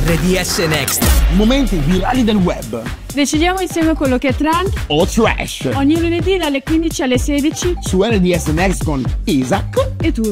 RDS Next. Momenti virali del web Decidiamo insieme quello che è trend o trash ogni lunedì dalle 15 alle 16 su RDS Next con Isaac e tu.